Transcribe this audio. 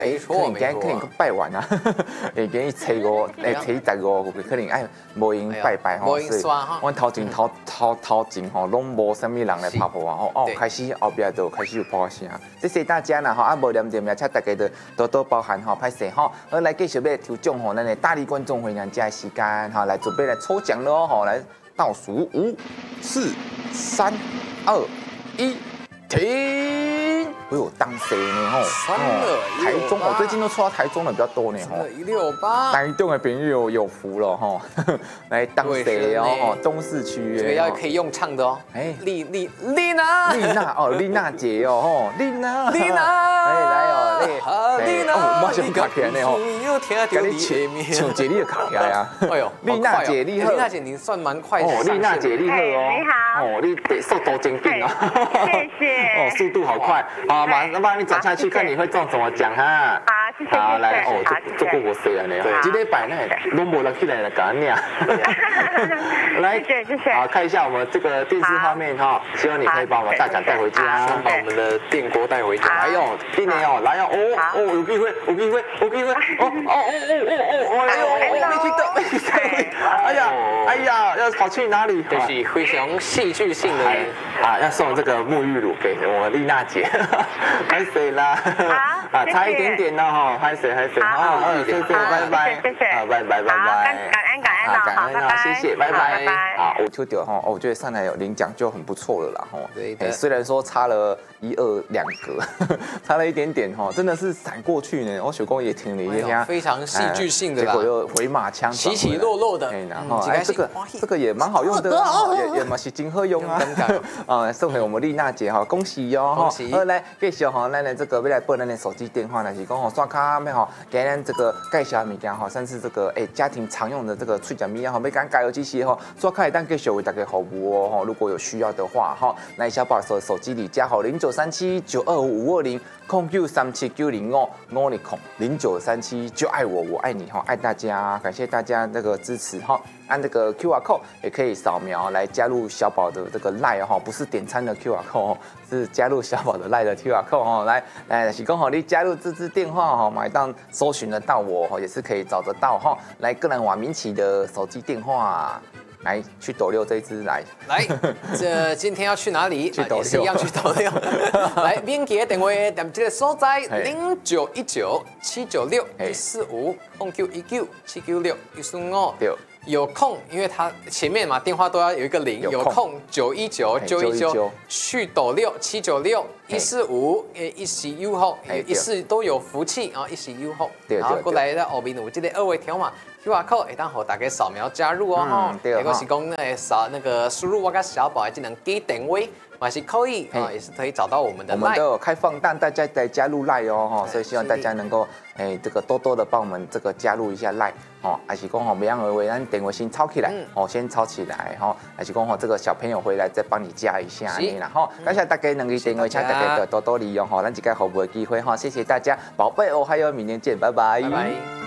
没错，没错。 可能拜完啊，会给你初五，初15可能哎无用拜拜吼，所以我头前吼，拢无啥物人来拍破啊，哦，开始后壁就开始有破声，谢谢大家啦吼，啊无念着名，请大家多多包涵吼，歹势吼，来继续要抽奖吼，咱的大力观众会员家的时间哈，来准备来抽奖咯吼，来倒数5、4、3、2、1，停！哎呦，当谁呢吼？台中哦，最近都抽到台中的比较多呢吼。 168， 台中的朋友有福了吼，来当谁哦？中市区这个要可以用唱的哦。哎，丽娜哦，丽娜姐哦吼，丽娜， 哎来哦， 丽娜， 哦，马上卡起来呢吼， 跟你前面抢姐你就卡起来啊！ 哎呦， 丽娜姐你好， 丽娜姐你算蛮快的哦，丽娜姐你好哦， 你好， 哦，你速度真紧哦， 谢谢， 哦，速度好快，好，马上帮你转下去，看你会中什么奖哈。 好，谢谢。 好，来哦，这个我谁啊你？对，今天摆那拢无人起来了，赶紧来， 谢谢。 好，看一下我们这个电视画面哈，希望你可以把我们大奖带回家， 把我们的电锅带回家。 来哟，今年哦，来哦，有机会，没去到，哎呀，要跑去哪里？ 就是非常戏剧性的啊，要送这个沐浴乳给我们丽娜姐，拍谁啦？啊，差一点点了哈，拍谁？好，谢谢，拜拜，好，拜拜， 感恩， 谢谢，拜拜。好，我抽到哈，我觉得上来有领奖就很不错了啦哈。对，虽然说差了1、2、2格，差了一点点哈，真的是闪过去呢。我手工也听了一下， 非常戏剧性的啦， 结果又回马枪， 起起落落的。 然后这个也蛮好用的，也蛮是真好用啊。送给我们丽娜姐哈，恭喜哟！ 恭喜！ 来继续哈，咱的这个要来拨咱的手机电话，是讲吼刷卡咩吼，给咱这个介绍物件哈，像是这个家庭常用的这个脆角米啊，要敢加油这些哈，刷卡也当继续为大家服务哦哈。如果有需要的话哈，来小宝手机里加好0937925520，0937905520，就爱我爱你哈，爱大家，感谢大家这个支持哈。按这个 QR code 也可以扫描来加入小宝的这个 LINE 哈，不是点餐的 QR code 哦，是加入小宝的 LINE 的 QR code 哈。来，是讲好你加入这支电话哈，买档搜寻得到我哈，也是可以找得到哈。来，个人瓦明奇的手机电话。来去斗六这一支来， 这今天要去哪里？ 去斗六， 也是一样去斗六。来，免记电话点这个所在0919-796-145-0919-796-145。 对。 有空，因为它前面嘛电话都要有一个0，有空919去斗六796-145-145后，14都有福气啊，145后，然后过来在后面有这个2位条码 QR code，会当好大家扫描加入哦哈。如果是讲扫那个输入我跟小宝的技能给点位。也是可以啊，也是可以找到我们的 LINE， 我们都有开放，让大家来加入 LINE 哦，所以希望大家能够这个多多的帮我们这个加入一下 LINE 哦，还是讲不样而为，咱电话先抄起来哦，先抄起来哈，还是讲这个小朋友回来再帮你加一下呢，然后感谢大家能够电话，请大家多多利用哈，咱这个服务的机会哈，谢谢大家，宝贝哦，还有明年见，拜拜。